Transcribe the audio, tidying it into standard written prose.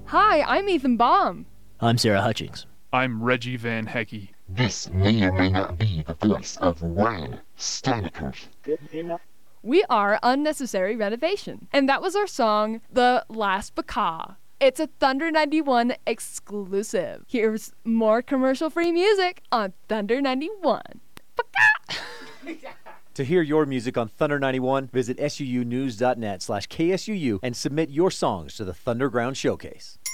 Hi, I'm Ethan Baum. I'm Sarah Hutchings. I'm Reggie Van Hecke. This may or may not be the voice of Ryan Stanikers. We are Unnecessary Renovation, and that was our song, The Last Baka. It's a Thunder 91 exclusive. Here's more commercial-free music on Thunder 91. Baka! To hear your music on Thunder 91, visit suunews.net/KSUU and submit your songs to the Thunderground Showcase.